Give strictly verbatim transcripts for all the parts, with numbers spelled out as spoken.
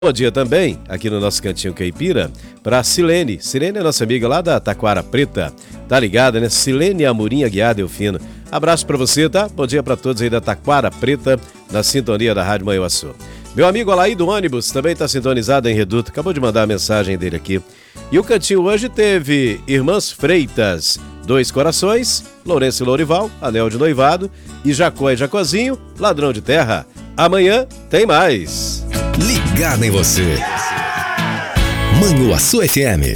Bom dia também, aqui no nosso Cantinho Caipira, para Silene. Silene é nossa amiga lá da Taquara Preta. Tá ligada, né? Silene Amorim Aguiar Delfino. Abraço para você, tá? Bom dia para todos aí da Taquara Preta, na sintonia da Rádio Manhuaçu. Meu amigo Alaí do ônibus também tá sintonizado em Reduto. Acabou de mandar a mensagem dele aqui. E o Cantinho hoje teve Irmãs Freitas, Dois Corações, Lourenço e Lourival, Anel de Noivado, e Jacó e Jacozinho, Ladrão de Terra. Amanhã tem mais. Ligado em você. Manhuaçu F M.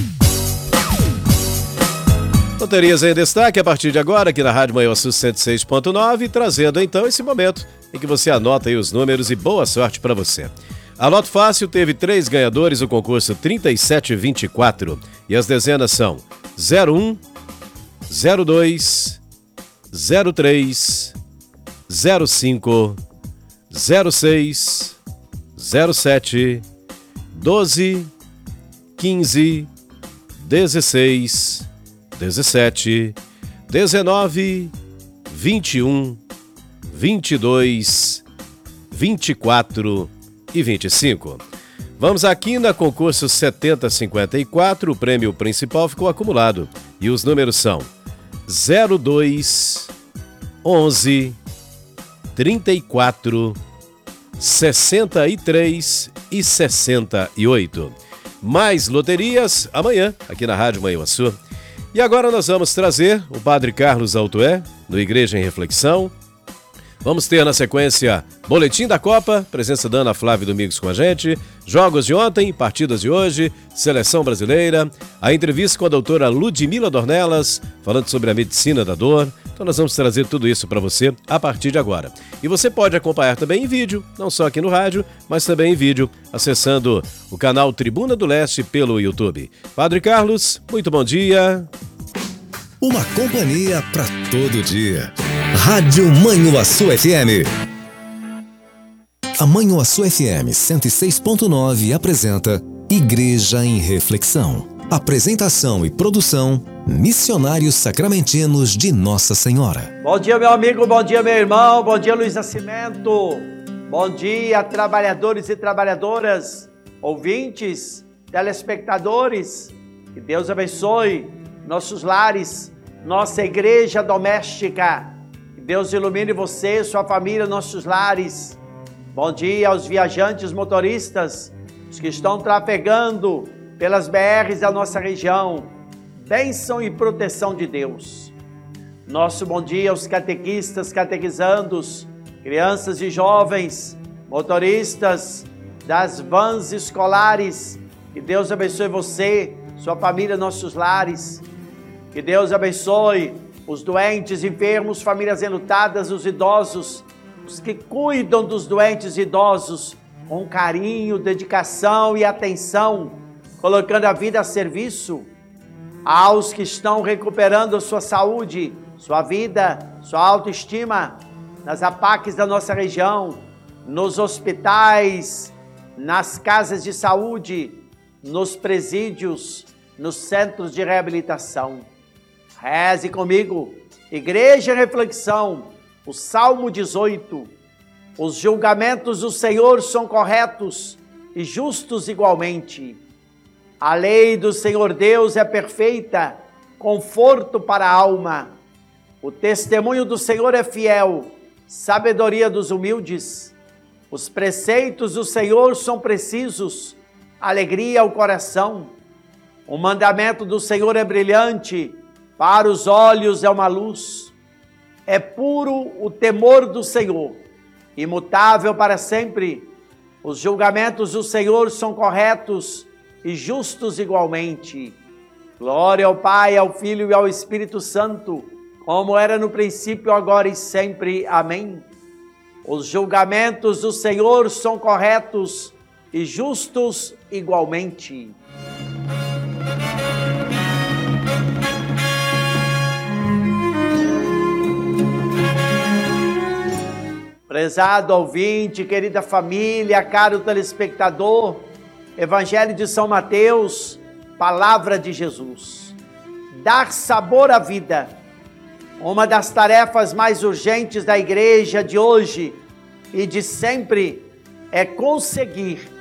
Loterias em destaque a partir de agora aqui na Rádio Manhuaçu cento e seis ponto nove, trazendo então esse momento em que você anota aí os números e boa sorte para você. A Loto Fácil teve três ganhadores do concurso trinta e sete vinte e quatro e as dezenas são zero um, zero dois, zero três, zero cinco, zero seis, zero sete, doze, quinze, dezesseis, dezessete, dezenove, vinte e um, vinte e dois, vinte e quatro e vinte e cinco. Vamos aqui na concurso setenta cinquenta e quatro, o prêmio principal ficou acumulado e os números são zero dois, onze, trinta e quatro, sessenta e três e sessenta e oito. Mais loterias amanhã aqui na Rádio Manhuaçu. E agora nós vamos trazer o Padre Carlos Altoé, no Igreja em Reflexão. Vamos ter na sequência Boletim da Copa, presença da Ana Flávia Domingos com a gente, jogos de ontem, partidas de hoje, seleção brasileira, a entrevista com a doutora Ludmila Dornelas, falando sobre a medicina da dor. Então nós vamos trazer tudo isso para você a partir de agora. E você pode acompanhar também em vídeo, não só aqui no rádio, mas também em vídeo, acessando o canal Tribuna do Leste pelo YouTube. Padre Carlos, muito bom dia. Uma companhia para todo dia. Rádio Manhuaçu F M. A Manhuaçu F M cento e seis ponto nove apresenta Igreja em Reflexão. Apresentação e produção, Missionários Sacramentinos de Nossa Senhora. Bom dia, meu amigo, bom dia, meu irmão, bom dia, Luiz Nascimento. Bom dia, trabalhadores e trabalhadoras, ouvintes, telespectadores. Que Deus abençoe nossos lares, nossa igreja doméstica. Que Deus ilumine você, sua família, nossos lares. Bom dia aos viajantes motoristas, os que estão trafegando pelas B Rs da nossa região. Bênção e proteção de Deus. Nosso bom dia aos catequistas, catequizandos, crianças e jovens, motoristas das vans escolares. Que Deus abençoe você, sua família, nossos lares. Que Deus abençoe os doentes, enfermos, famílias enlutadas, os idosos, os que cuidam dos doentes e idosos com carinho, dedicação e atenção, colocando a vida a serviço. Aos que estão recuperando sua saúde, sua vida, sua autoestima, nas A P A Cs da nossa região, nos hospitais, nas casas de saúde, nos presídios, nos centros de reabilitação. Reze comigo, Igreja em Reflexão, o Salmo dezoito. Os julgamentos do Senhor são corretos e justos igualmente. A lei do Senhor Deus é perfeita, conforto para a alma. O testemunho do Senhor é fiel, sabedoria dos humildes. Os preceitos do Senhor são precisos, alegria ao coração. O mandamento do Senhor é brilhante, para os olhos é uma luz. É puro o temor do Senhor, imutável para sempre. Os julgamentos do Senhor são corretos e justos igualmente. Glória ao Pai, ao Filho e ao Espírito Santo, como era no princípio, agora e sempre. Amém. Os julgamentos do Senhor são corretos e justos igualmente. Prezado ouvinte, querida família, caro telespectador, Evangelho de São Mateus, Palavra de Jesus. Dar sabor à vida. Uma das tarefas mais urgentes da igreja de hoje e de sempre é conseguir